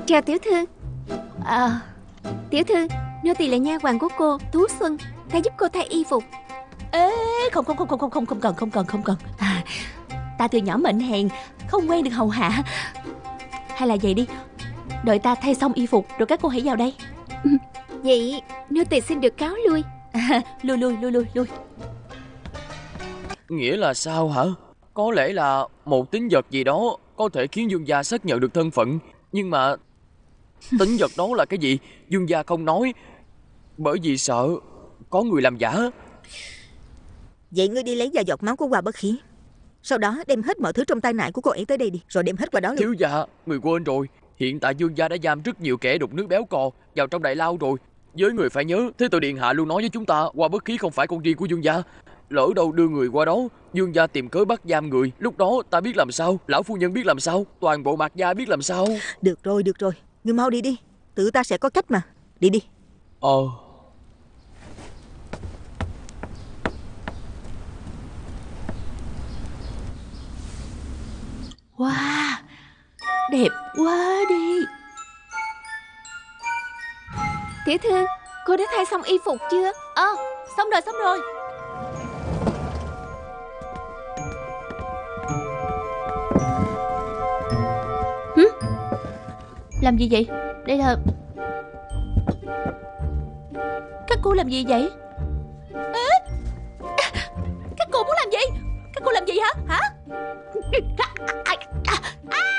Chào tiểu thư. Tiểu thư, nô tỳ là nha hoàn của cô, Tú Xuân. Ta giúp cô thay y phục. Ê, không cần. Ta từ nhỏ mệnh hèn, không quen được hầu hạ. Hay là vậy đi, đợi ta thay xong y phục rồi các cô hãy vào đây. Vậy nô tỳ xin được cáo lui. Lui. Nghĩa là sao hả? Có lẽ là một tín vật gì đó có thể khiến dương gia xác nhận được thân phận. Nhưng mà tín vật đó là cái gì? Dương gia không nói, bởi vì sợ có người làm giả. Vậy ngươi đi lấy vài giọt máu của Hoa Bất Khí, sau đó đem hết mọi thứ trong tay nại của cô ấy tới đây đi, rồi đem hết qua đó luôn. Thiếu gia, người quên rồi. Hiện tại dương gia đã giam rất nhiều kẻ đục nước béo cò vào trong đại lao rồi. Với người phải nhớ, Thế Tử Điện Hạ luôn nói với chúng ta Hoa Bất Khí không phải con riêng của dương gia. Lỡ đâu đưa người qua đó, dương gia tìm cớ bắt giam người, lúc đó ta biết làm sao? Lão phu nhân biết làm sao? Toàn bộ Mạc gia biết làm sao? Được rồi, ngươi mau đi đi, tự ta sẽ có cách mà. Đi. Wow, đẹp quá đi. Tiểu thư, cô đã thay xong y phục chưa? Xong rồi. Làm gì vậy? Đây là... Các cô làm gì vậy? Các cô muốn làm gì? Các cô làm gì hả?